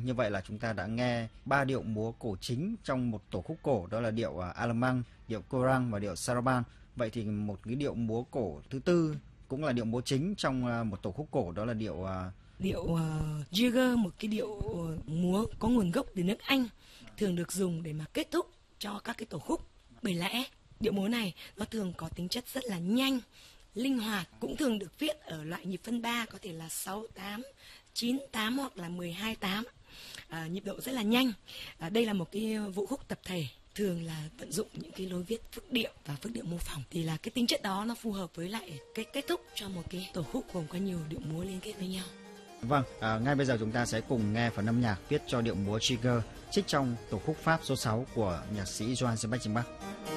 như vậy là chúng ta đã nghe 3 điệu múa cổ chính trong một tổ khúc cổ, đó là điệu Alamang, điệu Korang và điệu Saraban. Vậy thì một cái điệu múa cổ thứ tư cũng là điệu múa chính trong một tổ khúc cổ, đó là điệu Jigger, một cái điệu múa có nguồn gốc từ nước Anh, thường được dùng để mà kết thúc cho các cái tổ khúc. Bởi lẽ điệu múa này nó thường có tính chất rất là nhanh, linh hoạt, cũng thường được viết ở loại nhịp phân 3, có thể là 6/8, 9/8 hoặc là 12/8. Nhịp độ rất là nhanh. Đây là một cái vũ khúc tập thể, thường là vận dụng những cái lối viết phức điệu và phức điệu mô phỏng, thì là cái tính chất đó nó phù hợp với lại cái kết thúc cho một cái tổ khúc gồm có nhiều điệu múa liên kết với nhau. Vâng, ngay bây giờ chúng ta sẽ cùng nghe phần âm nhạc viết cho điệu múa Jigger trích trong tổ khúc Pháp số 6 của nhạc sĩ Johann Sebastian Bach.